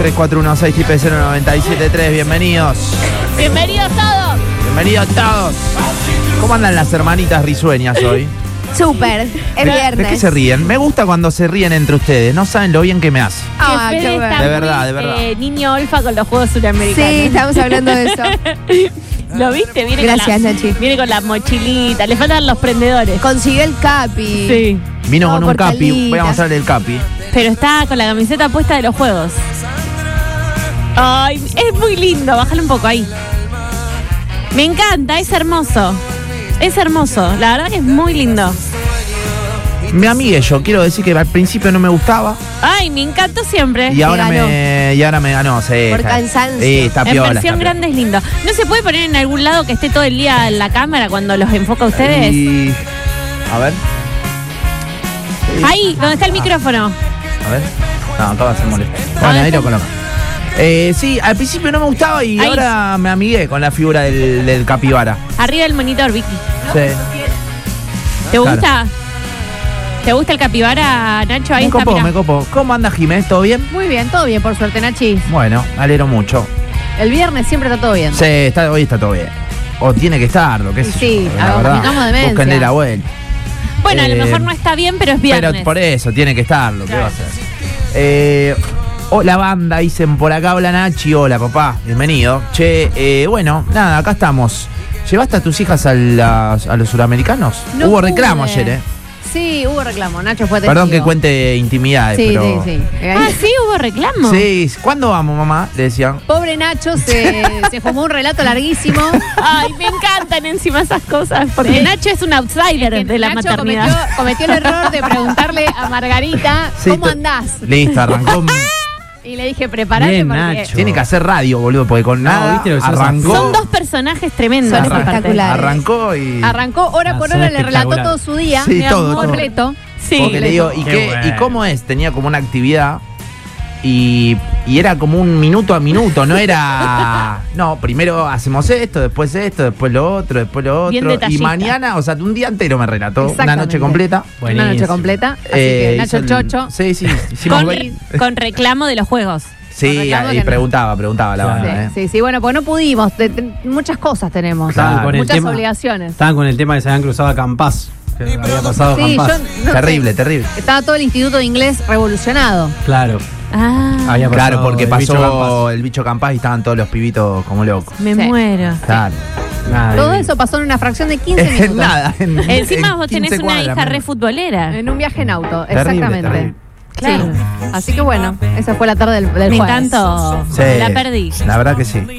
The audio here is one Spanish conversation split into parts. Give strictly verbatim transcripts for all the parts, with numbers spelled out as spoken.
tres cuatro uno seis T P cero nueve siete tres. Bienvenidos. Bienvenidos todos. Bienvenidos todos. ¿Cómo andan las hermanitas risueñas hoy? Súper, es ¿De, viernes. ¿De qué se ríen? Me gusta cuando se ríen entre ustedes. No saben lo bien que me hace. Ah, Que qué Fede bueno. está De verdad, muy, de verdad. eh, niño olfa con los juegos suramericanos. Sí, estamos hablando de eso. ¿Lo viste? Viene Gracias, con la, Nachi. Viene con la mochilita. Le faltan los prendedores. Consiguió el capi. Sí. Vino No, con un por capi. calitas. Voy a mostrarle el capi. Pero está con la camiseta puesta de los juegos. Ay, es muy lindo. Bájale un poco ahí. Me encanta, es hermoso. Es hermoso. La verdad que es muy lindo. Me amigué yo. Quiero decir que al principio no me gustaba. Ay, me encantó siempre. Y ahora ganó. me, y ahora me ganó. Sí, Por está- cansancio. Sí, está En piola. versión está grande es lindo. ¿No se puede poner en algún lado que esté todo el día en la cámara cuando los enfoca a piola. ustedes? Y... A ver. Ahí, donde está el micrófono. A ver. No, acá va a ser molesto. Bueno, ¿Dónde ahí está? lo coloco. Eh, sí, al principio no me gustaba y Ahí. ahora me amigué con la figura del, del capibara. Arriba del monitor, Vicky. Sí. ¿Te Claro. gusta? ¿Te gusta el capibara, Nacho? Ahí Me está, copó, mirá. me copó. ¿Cómo anda Jiménez? ¿Todo bien? Muy bien, todo bien, por suerte, Nachi. Bueno, me alegro mucho. El viernes siempre está todo bien. Sí, está, hoy está todo bien. O tiene que estar, lo que Y sé sí, yo, la hagamos- verdad. tengamos demencia. Búsquenle la vuelta. Bueno, a lo Eh, mejor no está bien, pero es viernes. Pero por eso, tiene que estar, lo que Claro. va a hacer. Eh, hola banda, dicen por acá, hola Nachi, hola papá, bienvenido. Che, eh, bueno, nada, acá estamos. ¿Llevaste a tus hijas a, las- a los suramericanos? No Hubo pude. reclamo ayer, ¿eh? Sí, hubo reclamo. Nacho fue testigo. Perdón que cuente intimidades, Sí, pero... sí, sí. Ah, sí, hubo reclamo. Sí, ¿cuándo vamos, mamá? Le decían. Pobre Nacho se, se fumó un relato larguísimo. Ay, me encantan encima esas cosas. Porque Sí. Nacho es un outsider Que de la Nacho maternidad. cometió, cometió el error de preguntarle a Margarita Sí, cómo to- andás. Listo, arrancó. Y le dije, prepárate Bien, porque... Nacho. Tiene que hacer radio, boludo, porque con No, nada ¿viste lo que sos? arrancó. Son dos personajes tremendos. Son aparte. espectaculares. Arrancó y... Arrancó hora Ah, por son hora, le relató espectaculares. todo su día. Sí, mi todo, amor, todo. completo. Sí. Porque le digo, ¿y, Qué qué, bueno. ¿y cómo es? Tenía como una actividad y, y era como un minuto a minuto, no era... No, primero hacemos esto, después esto, después lo otro, después lo Bien otro. Y detallista. mañana, o sea, un día entero me relató, una Exactamente. noche completa. Una noche Buenísimo. completa. Así Eh, que Nacho el hizo el- chocho. Sí, sí, hicimos Con, ver- con reclamo de los juegos. Sí, reclamo y que no. preguntaba, preguntaba la Claro. banda, ¿eh? Sí, sí, sí, bueno, pues no pudimos. te- te- muchas cosas tenemos. Estaban Claro. con el Muchas tema, obligaciones. Estaban con el tema que se habían cruzado a Campás. Que había pasado Sí, Campás. yo no Terrible, sé. terrible. Estaba todo el Instituto de Inglés revolucionado. Claro. Ah, Había pasado Claro, porque el pasó bicho Campás. el bicho Campás y estaban todos los pibitos como locos. me Sí. muero. Claro. Nada, Todo divino. eso pasó en una fracción de quince En minutos. nada. en- Encima en vos tenés quince una cuadras, hija re menos. futbolera. En un viaje en auto, Terrible, exactamente. terrible. Claro. Sí. Así que bueno, esa fue la tarde del, del Me jueves. encantó. Sí, La perdí. La verdad que sí.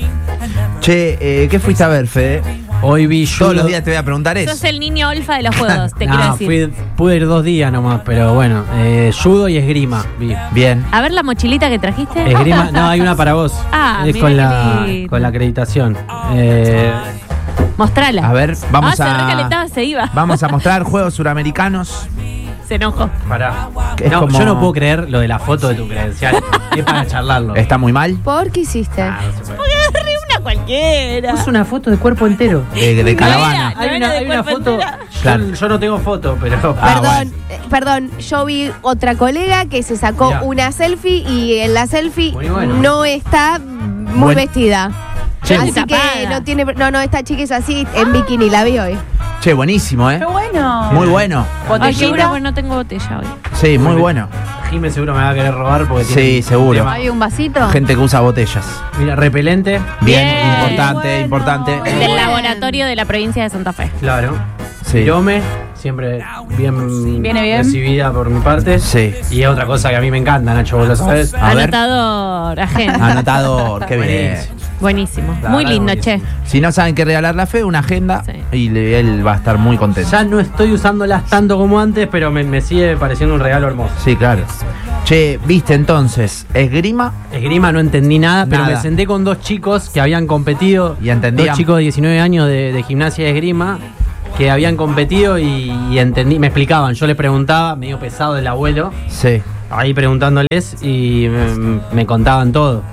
Che, eh, ¿qué fuiste a ver, Fede? Hoy vi Todos judo. los días te voy a preguntar eso. Sos el niño olfa de los juegos, te quiero No, decir. fui, pude ir dos días nomás, pero bueno. Eh, judo y esgrima. Vi. Bien. A ver la mochilita que trajiste. Esgrima, no, hay una para vos. Ah, es mira con qué la, lindo. con la acreditación. Eh, Mostrala. A ver, vamos ah, se a. recalentaba, se iba. Vamos a mostrar juegos suramericanos. Se enojó. pará. Que es No, como- yo no puedo creer lo de la foto de tu credencial. Es para charlarlo. ¿Está muy mal? ¿Por qué hiciste? Ah, no se puede. Agarré una cualquiera. Es una foto de cuerpo entero. De, de caravana. Era. Hay una, de hay una cuerpo foto. entera. Yo, Claro. yo no tengo foto, pero. Ah, Perdón, eh, perdón, yo vi otra colega que se sacó Mirá. una selfie y en la selfie Muy bueno. no está muy Buen- vestida. Che, Así tapada. que no tiene, no, no, esta chica es así en bikini, la vi hoy. Che, buenísimo, ¿eh? bueno. Muy bueno. Ay, Botellita. seguro que no tengo botella hoy. Sí, muy bueno. Jimé seguro me va a querer robar porque Sí, tiene. seguro. tema. Hay un vasito. Gente que usa botellas. Mira, repelente. Bien, Bien. importante, Bueno. importante. Del Bien. laboratorio de la provincia de Santa Fe. Claro. Sí. Virome, siempre bien Viene bien. recibida por mi parte. Sí. Y es otra cosa que a mí me encanta, Nacho, vos lo sabés. A ver. Anotador, agenda. Anotador, qué bien. Buenísimo. Buenísimo. La Muy verdad, lindo, che. buenísimo. Si no saben qué regalar la Fe, una agenda Sí. y le- él va a estar muy contento. Ya no estoy usándolas tanto como antes, pero me, me sigue pareciendo un regalo hermoso. Sí, claro. Che, viste entonces, esgrima Esgrima no entendí nada, pero Nada. me senté con dos chicos que habían competido. Y entendían. Dos chicos de diecinueve años de, de gimnasia de esgrima que habían competido y, y entendí, me explicaban. Yo les preguntaba, medio pesado el abuelo, Sí. ahí preguntándoles y me, me contaban todo.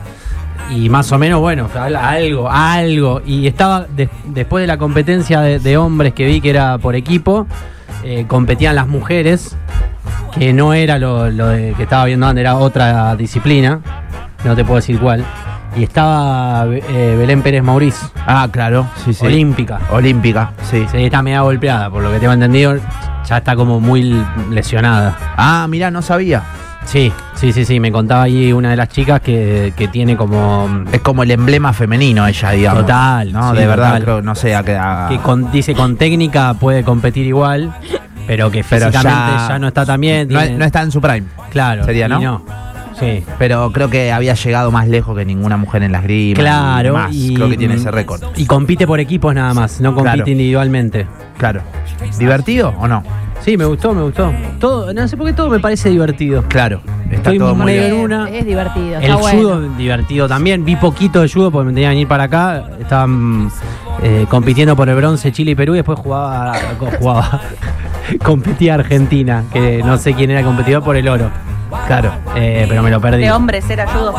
Y más o menos, bueno, al- algo, algo. Y estaba, de- después de la competencia de, de hombres que vi que era por equipo, eh, competían las mujeres, que no era lo, lo de- que estaba viendo antes, era otra disciplina. no te puedo decir cuál. Y estaba eh, Belén Pérez Mauriz, Ah, claro, sí, sí. olímpica. Olímpica, sí. Sí, está media golpeada, por lo que tengo entendido, ya está como muy lesionada. Ah, mirá, no sabía. Sí, sí, sí, sí, me contaba ahí una de las chicas que, que tiene como... Es como el emblema femenino ella, digamos. Total, No, sí, de verdad, total. creo, no sé, a qué. a- que con, dice con técnica puede competir igual, pero que Pero físicamente ya- ya, no está tan bien. no, tiene- no está en su prime. Claro, sería, y ¿no? Sí, Pero creo que había llegado más lejos que ninguna mujer en las grimas. claro. y demás. y- Creo que tiene ese récord. Y compite por equipos nada más, no compite Claro. individualmente. Claro. ¿Divertido o no? Sí, me gustó, me gustó. Todo, no sé por qué todo me parece divertido. Claro. Está Estoy todo muy medio bien. en una. Es divertido. El está bueno. judo divertido también. Vi poquito de judo porque me tenía que venir para acá. Estaban eh, compitiendo por el bronce Chile y Perú y después jugaba, jugaba competía Argentina, que no sé quién era el competidor por el oro. Claro. Eh, pero me lo perdí. De hombres era judo.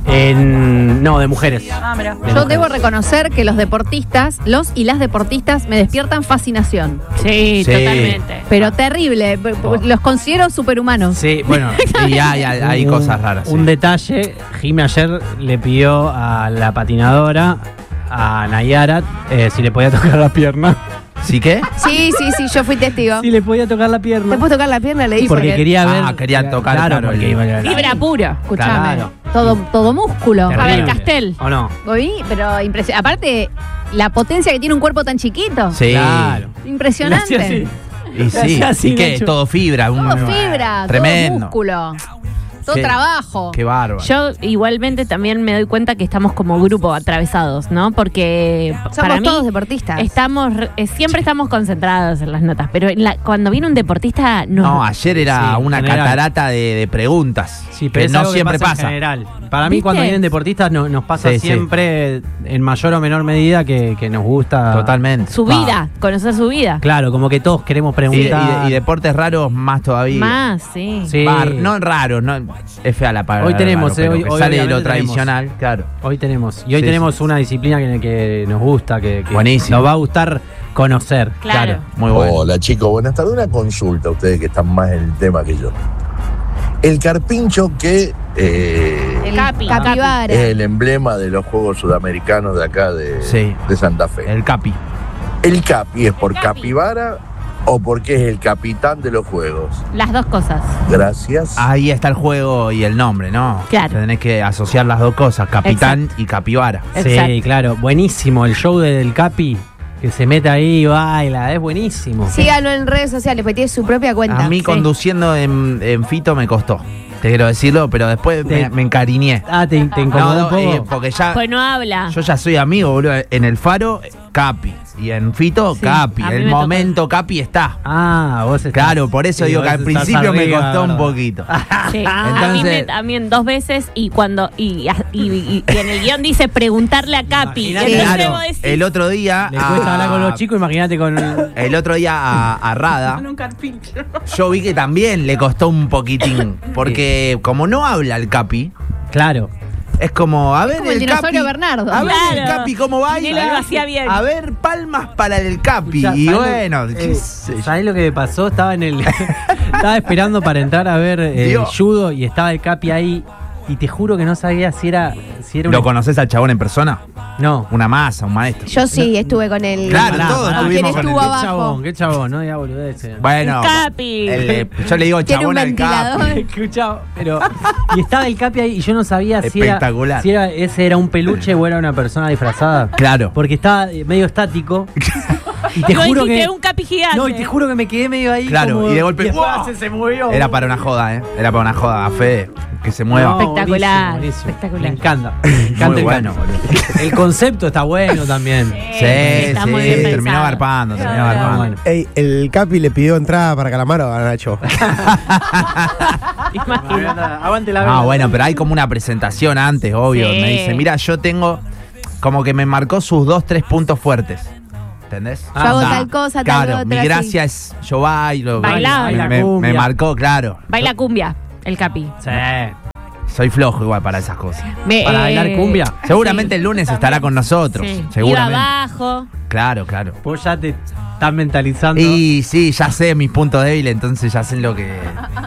En, no, de mujeres. Ah, mira. De Yo mujeres. debo reconocer que los deportistas, los y las deportistas me despiertan fascinación. Sí, Sí. totalmente. Pero terrible. p- p- Los considero superhumanos. Sí, bueno. Y hay, hay, hay un- cosas raras. Un sí. detalle, Jimmy ayer le pidió a la patinadora, a Nayara, eh, si le podía tocar la pierna. ¿Sí qué? Sí, sí, sí, yo fui testigo. Si le podía tocar la pierna. ¿Te puedo tocar la pierna? Le dije. Porque quería ver. Ah, querían tocar, Claro, claro, porque el- iba a- Fibra pura. Escuchame. Claro. Todo, todo músculo. Terrible. Faber Castell. ¿O no? Oí, pero impresionante. Aparte, la potencia que tiene un cuerpo tan chiquito. Sí. Claro. Impresionante. Le hacía así. Y sí. hacía así, ¿Y qué? Nacho. Todo fibra. un- Todo fibra, Tremendo. todo músculo. Todo Qué- trabajo. Qué bárbaro. Yo igualmente también me doy cuenta que estamos como grupo atravesados, ¿no? Porque Somos para mí todos deportistas. estamos re- eh, siempre estamos concentrados en las notas, pero en la- cuando viene un deportista no. No, ayer era Sí, una general. catarata de, de preguntas. Sí, que pero es no algo que siempre pasa. pasa. En general. Para mí, ¿Viste? cuando vienen deportistas, no- nos pasa Sí, sí. siempre en mayor o menor medida que, que nos gusta. Totalmente. Su Va. vida, conocer su vida. Claro, como que todos queremos Y, y preguntar. de- y deportes raros más todavía. Más, sí. Sí. Va, no raros, no, es fea la palabra. Hoy tenemos, raro, pero eh, hoy- que hoy sale de lo obviamente tenemos. tradicional, claro. Hoy tenemos. Y hoy Sí, tenemos sí. una disciplina que, que nos gusta, que, que Buenísimo. nos va a gustar conocer. Claro. Muy bueno. Hola chicos, buenas tardes. Una consulta, ustedes que están más en el tema que yo. El carpincho que eh, El capi. Capibara. es el emblema de los Juegos Sudamericanos de acá de, Sí. de Santa Fe. El capi. ¿El capi es por Capi. capibara o porque es el capitán de los Juegos? Las dos cosas. Gracias. Ahí está el juego y el nombre, ¿no? Claro. Tenés que asociar las dos cosas, capitán y capibara. Sí, Exacto. claro. Buenísimo. El show del Capi, que se mete ahí y baila. Es buenísimo. Síganlo en redes sociales, porque tiene su propia cuenta. A mí Sí. conduciendo en, en Fito me costó. Te quiero decirlo, pero después me, Te- me encariñé. Ah, te, te incomodó No, no, un poco. eh, porque ya Pues no habla. yo ya soy amigo, boludo. En el Faro, Capi. Y en Fito, Sí, Capi. a mí El me tocó. momento Capi está. Ah, vos estás. Claro, por eso sí, digo vos que al estás principio me arriba, costó un ¿verdad? poquito. Sí. a mí Entonces- me, también dos veces y cuando y, y- y- y en el guión dice preguntarle a Capi. Imaginate. Entonces Claro, vos decís, el otro día. Le cuesta a- hablar con los chicos, imagínate con. El otro día a, a Rada, Un carpincho. yo vi que también le costó un poquitín. Porque como no habla el Capi, Claro. es como, a ver como el el dinosaurio Capi. Bernardo. A ver el Claro. Capi cómo Y baila. él lo hacía bien. A ver, palmas para el Capi. Ya, y ¿sabés lo- bueno, eh, qué sé yo. ¿sabés lo que me pasó? Estaba en el. Estaba esperando para entrar a ver eh, Dios. judo y estaba el Capi ahí. Y te juro que no sabía si era. Si era ¿Lo una- conoces al chabón en persona? No. Una masa, un maestro. Yo sí estuve con él. Claro, Pará, todos pará. estuvimos ¿Quién con estuvo el- Qué abajo? chabón, qué chabón, no diga boludeces. Bueno, El Capi. el, eh, yo le digo Tiene un chabón al Capi. ventilador. Escuchaba, pero. Y estaba el Capi ahí y yo no sabía si era, Espectacular. si era ese era un peluche o era una persona disfrazada. Claro. Porque estaba eh, medio estático. Y te No juro dijiste que. un Capi gigante. No, y te juro que me quedé medio ahí. Claro, como- y de golpe, después ¡wow! se, se movió. Era para una joda, ¿eh? Era para una joda, a Fede. Que se mueva. No, Espectacular, buenísimo, buenísimo. espectacular. Me encanta. Me encanta Muy el bueno, Capi. El concepto está bueno también. Sí, está sí, muy bien terminó pensado. garpando, terminó Claro. garpando. Bueno. Ey, el Capi le pidió entrada para Calamaro a Nacho. Imagina. Aguante la Ah, vela. bueno, pero hay como una presentación antes, obvio. Sí. Me dice, mira, yo tengo. Como que me marcó sus dos, tres puntos fuertes. ¿Entendés? Yo hago Ah, tal cosa, tal Claro, otra, mi sí. gracia es yo bailo. Bailá. me, Baila me- cumbia. me marcó, claro. Baila cumbia, el Capi. Sí. Soy flojo igual para esas cosas. Me- Para bailar eh, cumbia. Seguramente el lunes estará con nosotros. Sí. Iba Seguramente. abajo. Claro, claro. Vos ya te estás mentalizando. Y sí, ya sé mis puntos débiles, entonces ya sé lo que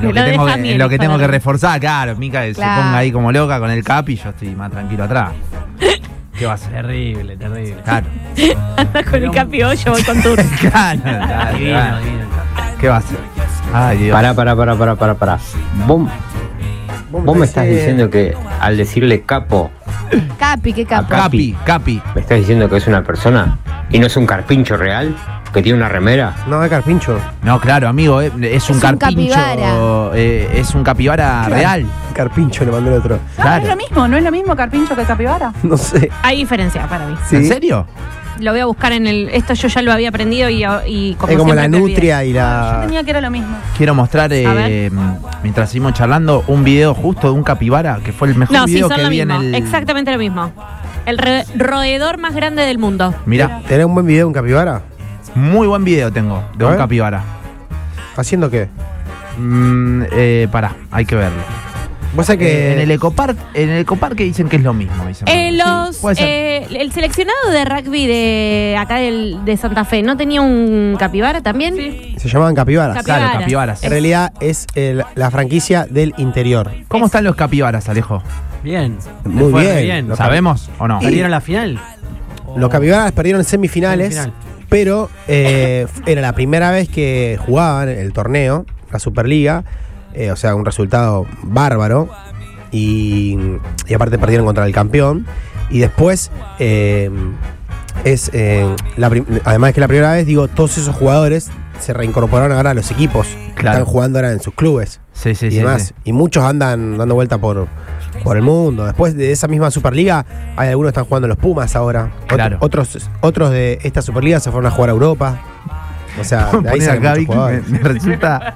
lo Lo que, tengo, deja que, miel, lo que, hijo tengo de que la- reforzar, claro, Mica que Claro. se ponga ahí como loca con el capi y yo estoy más tranquilo atrás. ¿Qué va a hacer? Terrible, terrible. Claro. Anda con el capi hoy, yo voy con tu. Claro, claro, Divino, claro. divino. ¿Qué va a hacer? Ay, Dios. Pará, pará, pará, pará, pará, pará. Vos, vos me estás diciendo que al decirle capo, Capi, qué capo. Acá. Capi, Capi. me estás diciendo que es una persona y no es un carpincho real que tiene una remera. No, es carpincho. No, claro, amigo, eh, es un un carpincho. capibara. eh, es un capibara real. Carpincho le mandó el otro. No, Claro. no es lo mismo, no es lo mismo carpincho que capibara. No sé. Hay diferencia para mí. Sí. ¿En serio? Lo voy a buscar en el. Esto yo ya lo había aprendido y, y como Es como la siempre me olvidé. nutria y Yo la. tenía que era lo mismo. Quiero mostrar, eh, A ver. mientras seguimos charlando, un video justo de un capibara, que fue el mejor No, sí, video son que lo vi mismo. en el. Exactamente lo mismo. El re- roedor más grande del mundo. Mirá, ¿Tenés un buen video de un capibara? muy buen video tengo de A un ver. capibara. ¿Haciendo qué? Mm, eh, pará, hay que verlo. Vos sabés Eh, que. en el ecopark, en el ecoparque dicen que es lo mismo. Dicen. Eh, Sí, los, puede ser. eh, el seleccionado de rugby de acá del, de Santa Fe, ¿no tenía un capibara también? Sí. Se llamaban capibaras. Capi- Claro, capibaras. capibaras. En realidad es el- la franquicia del interior. ¿Cómo están los capibaras, Alejo? Bien. Muy Le fue bien. re bien. Los ¿Sabemos o no? ¿Perdieron la final? Los capibaras perdieron en semifinales, Semifinal. pero eh, era la primera vez que jugaban el torneo, la Superliga, eh, o sea, un resultado bárbaro, y, y aparte perdieron contra el campeón, y después, eh, es eh, la prim- además de que la primera vez, digo, todos esos jugadores se reincorporaron ahora a los equipos, que Claro. están jugando ahora en sus clubes Sí, sí, y sí. demás, sí. y muchos andan dando vuelta por... Por el mundo. Después de esa misma Superliga, hay algunos que están jugando en los Pumas ahora. Ot- Claro. Otros, otros de esta Superliga se fueron a jugar a Europa. O sea, de ahí Poner salen acá, muchos Vicky, jugadores. me, me resulta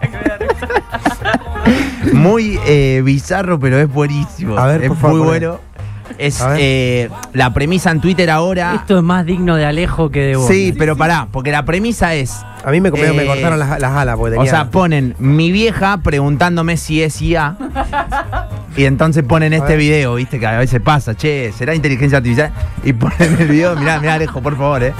muy eh, bizarro, pero es buenísimo. A ver, es por favor, muy poné. bueno. Es A ver. eh, la premisa en Twitter ahora. Esto es más digno de Alejo que de vos. Sí, pero pará, porque la premisa es. A mí me, me, me Eh, cortaron las, las alas porque O tenía... sea, ponen mi vieja preguntándome si es I A. Y entonces ponen A este ver. video, viste, que a veces pasa, che, ¿será inteligencia artificial? Y ponen el video, mirá, mirá, Alejo, por favor, eh.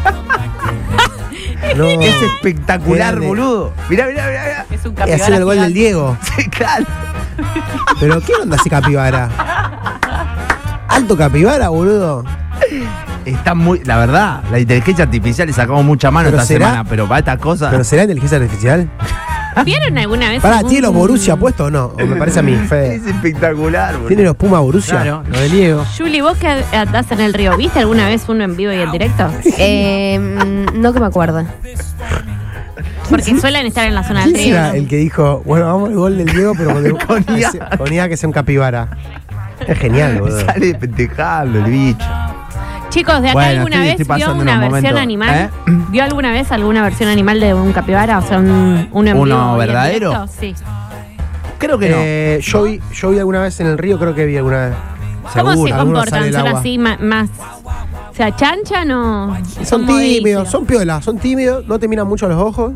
no, Es espectacular, Grande. boludo. Mirá, mirá, mirá, mirá. Es un y capibara. hacer el gol del gigante. Diego. Sí, claro. Pero ¿qué onda ese capibara? Alto capibara, boludo. Está muy. La verdad, la inteligencia artificial le sacamos mucha mano Pero esta será- semana, pero para estas cosas. ¿Pero será inteligencia artificial? ¿Vieron alguna vez? Pará, algún- ¿tiene los Borussia puestos o no? O me parece a mí, Fede. es espectacular, boludo. ¿Tiene los Puma Borussia? Claro, lo de Diego. Juli, vos que andás en el río, ¿viste alguna vez uno en vivo y en directo? Eh, mm, no que me acuerdo. Porque suelen estar en la zona del ¿Quién río. era ¿no? el que dijo, bueno, vamos al gol del Diego, pero con, el- Con que I A. sea- con I A que sea un capibara? Es genial, boludo. Sale de pentejable el bicho. Chicos, ¿de acá Bueno, alguna estoy- vez estoy vio pasando una unos versión momentos. animal? ¿Eh? ¿Vio alguna vez alguna versión animal de un capibara? O sea, un, uno en ¿Uno vivo y en verdadero? directo? Sí. Creo que Eh, yo, vi, yo vi alguna vez en el río, creo que vi alguna vez. ¿Cómo Seguro, se alguno comportan? sale del ¿Son agua. así ma- más... O sea, chanchan o...? Son modicios? tímidos, son piolas, son tímidos, no te miran mucho a los ojos.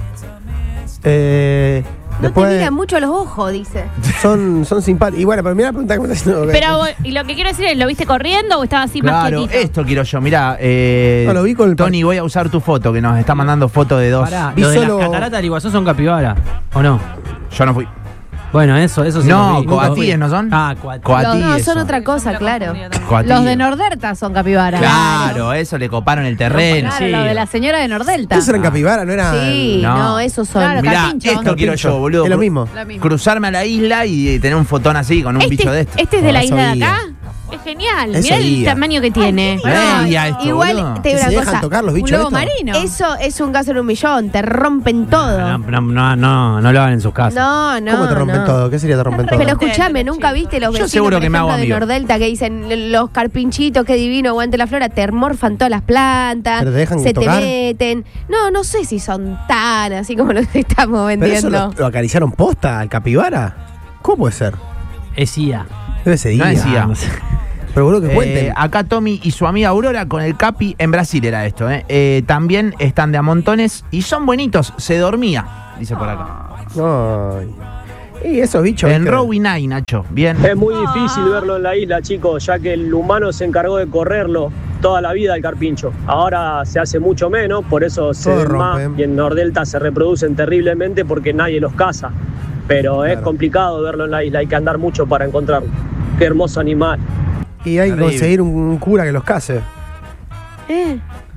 Eh, No después te miran mucho los ojos, dice. son, son simpáticos. Y bueno, pero mira la pregunta que me está haciendo. Pero, y lo que quiero decir es, ¿lo viste corriendo o estaba así más Claro, quietito? esto quiero yo. Mirá, eh, No, lo vi con el Tony, voy a usar tu foto, que nos está mandando foto de dos. Pará, Vi lo de solo- las cataratas del Iguazú son capibara, ¿o no? Yo no fui. Bueno, eso, eso sí. No, lo vi. coatíes, ¿no son? Ah, coatíes. Coatí, no, eso. son otra cosa, claro. Coatí. Los de Nordelta son capibaras. Claro, eso le coparon el terreno. Claro, Sí. lo de la señora de Nordelta. ¿Esos eran capibara? ¿No era? Sí, no. no, esos son. Claro, Mirá, carpincho. esto Carpincho. quiero yo, boludo. Es lo mismo. Lo mismo. Cruzarme a la isla y tener un fotón así con un Este, bicho de estos. este es de la No, isla de eso acá. Es genial. Eso Mirá el guía. tamaño que tiene. Eh, y a esto, Igual boludo. te ¿Que digo se una dejan cosa. tocar los Un bichos lobo estos? marino. Eso es un caso en un millón, te rompen todo. No, no, no, no, no lo hagan en sus casas. No, no. ¿Cómo te rompen no. todo? ¿Qué sería te rompen todo? Pero escúchame, ¿nunca viste los Yo vecinos, seguro por que me hago ejemplo, de amigo. Nordelta que dicen los carpinchitos, qué divino, aguante la flora, te morfan todas las plantas, ¿Pero te dejan se tocar? te meten? No, no sé si son tan así como los estamos ¿Pero eso vendiendo. lo, lo acariciaron posta al capibara? ¿Cómo puede ser? Es I A. Debe ser No I A. decía. no sé. Pero boludo, que Eh, cuenten. acá Tommy y su amiga Aurora con el Capi en Brasil era esto, ¿eh? Eh, también están de a montones y son buenitos. Se dormía, dice por acá. Ay. Y esos bichos. En ¿viste? Rowi Nine, Nacho. Bien. Es muy difícil verlo en la isla, chicos, ya que el humano se encargó de correrlo toda la vida al carpincho. Ahora se hace mucho menos, por eso se Todo ven más rompen. y en Nordelta se reproducen terriblemente porque nadie los caza. pero es Claro. complicado verlo en la isla, hay que andar mucho para encontrarlo. Qué hermoso animal. Y hay que Terrible. conseguir un, un cura que los case. Eh,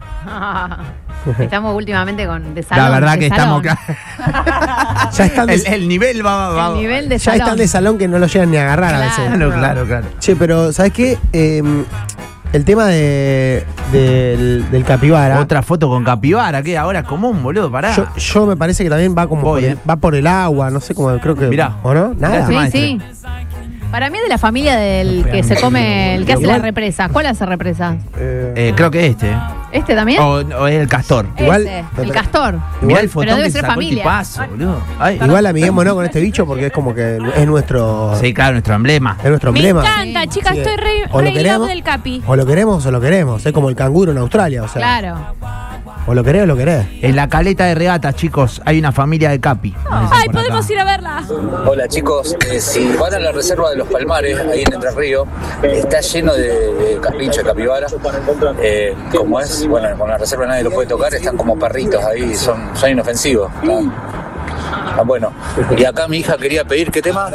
Estamos últimamente con de salón. La verdad de que salón. estamos. Ya están de, el, el nivel va. va El nivel de ya salón. están de salón que no lo llegan ni a agarrar a veces. Claro, claro, claro. Che, pero ¿sabes qué? Eh, el tema de, del, del capibara. Otra foto con capibara, que ahora es común, boludo, pará. Yo, yo me parece que también va como Voy, por el, eh. va por el agua, no sé cómo, creo que. Mirá. ¿O no? Nada. Mirá. Sí, Maestre. sí. Para mí es de la familia del que se come, el que hace las represas. ¿Cuál hace represas? Eh, Eh, creo que este. ¿eh? ¿Este también? O, o es el castor. Igual- Ese, el castor. Mirá el pero fotón debe que ser sacó el familia. tipazo, boludo. Ay. Igual amiguémonos con este bicho porque es como que es nuestro, Sí, claro, nuestro emblema. es nuestro Me emblema. encanta, Sí. chicas, Sí. estoy re, O lo re in queremos. love del Capi. O lo queremos o lo queremos. Es como el canguro en Australia, o sea. Claro. O lo querés o lo querés. En la caleta de regatas, chicos, hay una familia de capi. Ay, podemos ir a verla. Hola chicos, eh, si van a la reserva de los Palmares, ahí en Entre Ríos, está lleno de, de carpincho, de capibara. Eh, como es, bueno, con la reserva nadie lo puede tocar, están como perritos ahí, son, son inofensivos. ¿no? Ah, bueno, y acá mi hija quería pedir, ¿qué tema?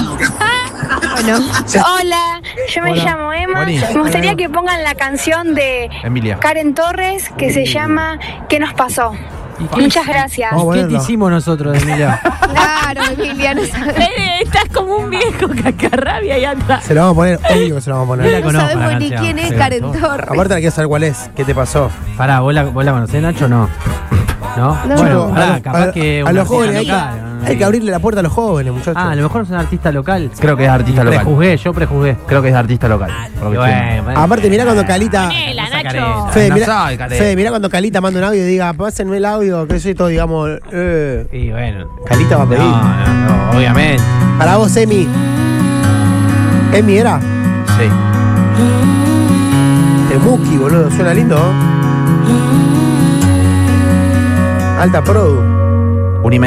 bueno. Hola, yo me Hola. llamo Emma. Boni. Me gustaría que pongan la canción de Emilia. Karen Torres que se llama ¿Qué nos pasó? Muchas gracias. Vamos a ¿Qué te ponerlo. hicimos nosotros, Emilia? Claro, Emilia, no sabes. Eh, Estás como un viejo cacarrabia ahí atrás. Se lo vamos a poner, obvio que se lo vamos a Yo la poner. No conozco, sabemos la ni canción. quién es Sí. Karen Torres. Aparte la quiero saber cuál es, qué te pasó. Pará, ¿vos la, vos la conocés, Nacho, no? ¿No? No. Bueno, A pará, los- capaz a- que a una los artista jóvenes hay que- local, ¿no? Hay que abrirle la puerta a los jóvenes, muchachos. Ah, a lo mejor es un artista local. Creo que es artista local. Prejuzgué, yo prejuzgué. Creo que es artista local. por lo que estoy viendo. Bueno, Aparte, mirá cuando Calita. Ponela, Esa Nacho. careta. Fede, No mirá, sabe, careta. Fede, mirá cuando Calita manda un audio y diga, pásenme el audio, que soy todo, digamos. Eh. Y bueno. Calita va a pedir. No, no, no, obviamente. Para vos, Emi. ¿Emi era? Sí. Temuki, boludo, suena lindo. ¿no? Alta Produ. Un